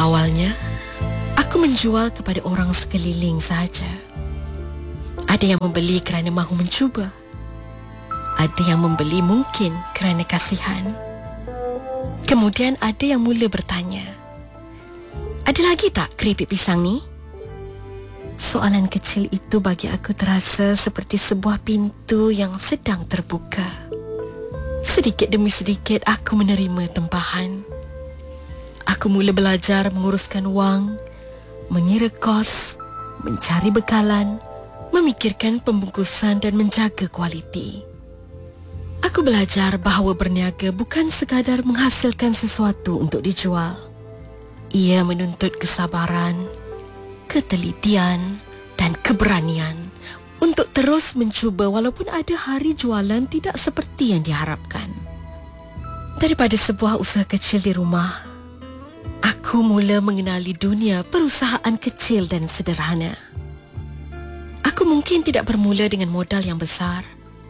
Awalnya, aku menjual kepada orang sekeliling sahaja. Ada yang membeli kerana mahu mencuba. Ada yang membeli mungkin kerana kasihan. Kemudian ada yang mula bertanya, "Ada lagi tak keripik pisang ni?" Soalan kecil itu bagi aku terasa seperti sebuah pintu yang sedang terbuka. Sedikit demi sedikit aku menerima tempahan. Aku mula belajar menguruskan wang, mengira kos, mencari bekalan, memikirkan pembungkusan dan menjaga kualiti. Aku belajar bahawa berniaga bukan sekadar menghasilkan sesuatu untuk dijual. Ia menuntut kesabaran, ketelitian dan keberanian untuk terus mencuba walaupun ada hari jualan tidak seperti yang diharapkan. Daripada sebuah usaha kecil di rumah, aku mula mengenali dunia perusahaan kecil dan sederhana. Aku mungkin tidak bermula dengan modal yang besar,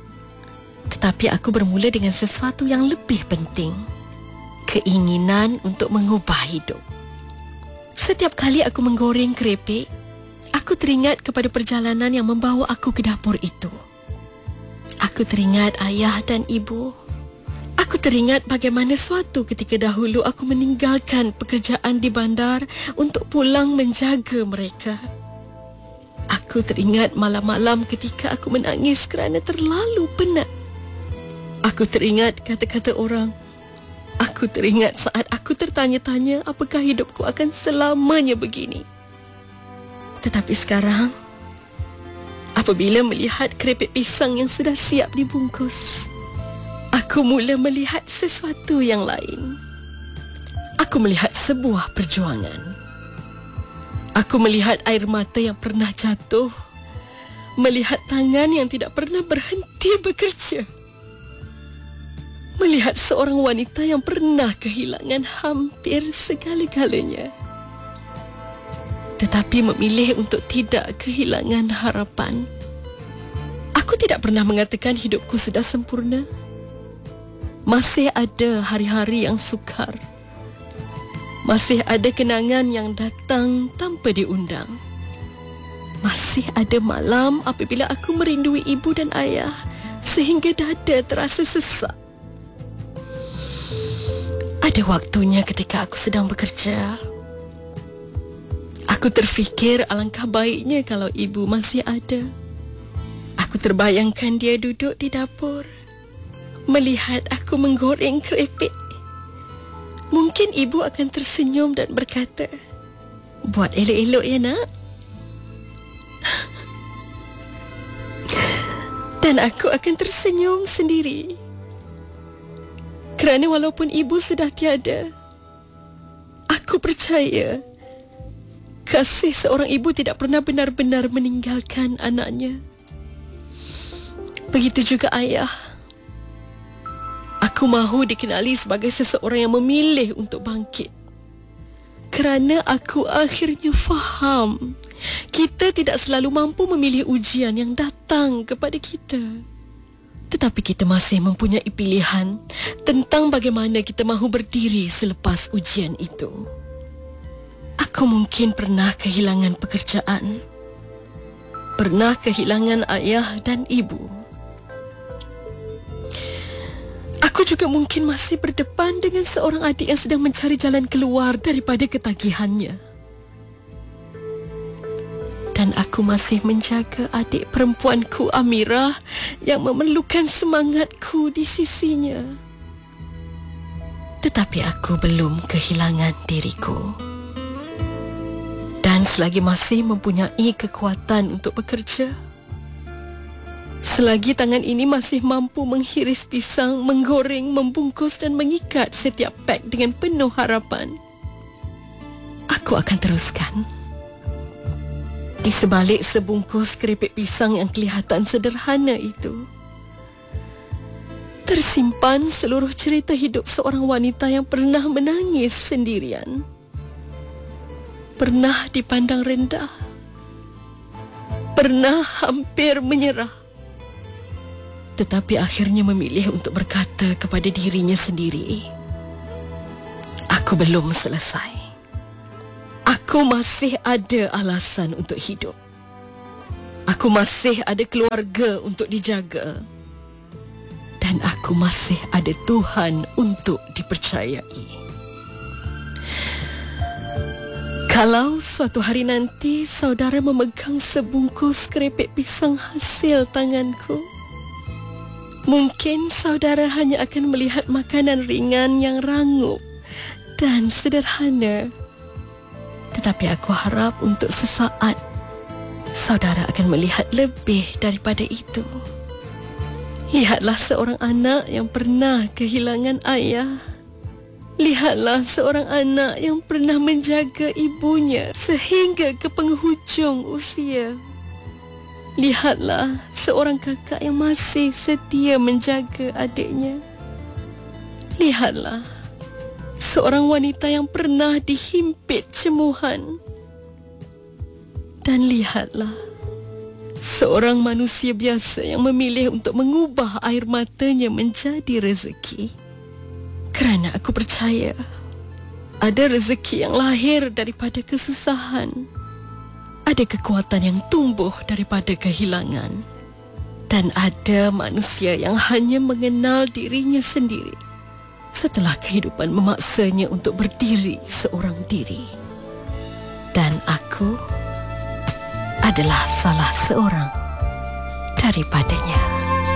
tetapi aku bermula dengan sesuatu yang lebih penting, keinginan untuk mengubah hidup. Setiap kali aku menggoreng keripik, aku teringat kepada perjalanan yang membawa aku ke dapur itu. Aku teringat ayah dan ibu. Aku teringat bagaimana suatu ketika dahulu aku meninggalkan pekerjaan di bandar untuk pulang menjaga mereka. Aku teringat malam-malam ketika aku menangis kerana terlalu penat. Aku teringat kata-kata orang. Aku teringat saat aku tertanya-tanya apakah hidupku akan selamanya begini. Tetapi sekarang, apabila melihat keripik pisang yang sudah siap dibungkus, aku mula melihat sesuatu yang lain. Aku melihat sebuah perjuangan. Aku melihat air mata yang pernah jatuh, melihat tangan yang tidak pernah berhenti bekerja, melihat seorang wanita yang pernah kehilangan hampir segala-galanya, tetapi memilih untuk tidak kehilangan harapan. Aku tidak pernah mengatakan hidupku sudah sempurna. Masih ada hari-hari yang sukar. Masih ada kenangan yang datang tanpa diundang. Masih ada malam apabila aku merindui ibu dan ayah sehingga dada terasa sesak. Ada waktunya ketika aku sedang bekerja, aku terfikir alangkah baiknya kalau ibu masih ada. Aku terbayangkan dia duduk di dapur, melihat aku menggoreng keripik. Mungkin ibu akan tersenyum dan berkata, "Buat elok-elok ya nak." Dan aku akan tersenyum sendiri. Kerana walaupun ibu sudah tiada, aku percaya kasih seorang ibu tidak pernah benar-benar meninggalkan anaknya. Begitu juga ayah. Aku mahu dikenali sebagai seseorang yang memilih untuk bangkit. Kerana aku akhirnya faham, kita tidak selalu mampu memilih ujian yang datang kepada kita. Tetapi kita masih mempunyai pilihan tentang bagaimana kita mahu berdiri selepas ujian itu. Aku mungkin pernah kehilangan pekerjaan, pernah kehilangan ayah dan ibu. Aku juga mungkin masih berdepan dengan seorang adik yang sedang mencari jalan keluar daripada ketagihannya. Dan aku masih menjaga adik perempuanku Amirah yang memerlukan semangatku di sisinya. Tetapi aku belum kehilangan diriku. Dan selagi masih mempunyai kekuatan untuk bekerja, selagi tangan ini masih mampu menghiris pisang, menggoreng, membungkus dan mengikat setiap pak dengan penuh harapan, aku akan teruskan. Di sebalik sebungkus keripik pisang yang kelihatan sederhana itu, tersimpan seluruh cerita hidup seorang wanita yang pernah menangis sendirian, pernah dipandang rendah, pernah hampir menyerah, tetapi akhirnya memilih untuk berkata kepada dirinya sendiri, "Aku belum selesai. Aku masih ada alasan untuk hidup. Aku masih ada keluarga untuk dijaga. Dan aku masih ada Tuhan untuk dipercayai. Kalau suatu hari nanti saudara memegang sebungkus kerepek pisang hasil tanganku, mungkin saudara hanya akan melihat makanan ringan yang rangup dan sederhana. Tetapi aku harap untuk sesaat saudara akan melihat lebih daripada itu. Lihatlah seorang anak yang pernah kehilangan ayah. Lihatlah seorang anak yang pernah menjaga ibunya sehingga ke penghujung usia. Lihatlah seorang kakak yang masih setia menjaga adiknya. Lihatlah seorang wanita yang pernah dihimpit cemuhan. Dan lihatlah seorang manusia biasa yang memilih untuk mengubah air matanya menjadi rezeki. Kerana aku percaya ada rezeki yang lahir daripada kesusahan. Ada kekuatan yang tumbuh daripada kehilangan. Dan ada manusia yang hanya mengenal dirinya sendiri setelah kehidupan memaksanya untuk berdiri seorang diri. Dan aku adalah salah seorang daripadanya.